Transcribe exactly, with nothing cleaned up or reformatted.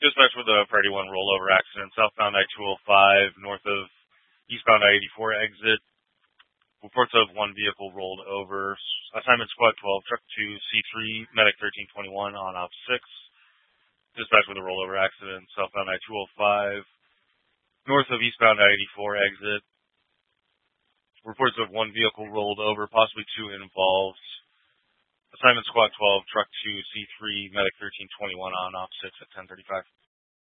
Dispatch with a priority one rollover accident, southbound I two oh five, north of eastbound I eighty-four exit. Reports of one vehicle rolled over. Assignment squad twelve, truck two, C three, medic thirteen twenty-one on op six. Dispatch with a rollover accident, southbound I two oh five, north of eastbound I eighty-four exit. Reports of one vehicle rolled over, possibly two involved. Assignment squad twelve, truck two, C three, medic thirteen twenty-one on op six at ten thirty-five.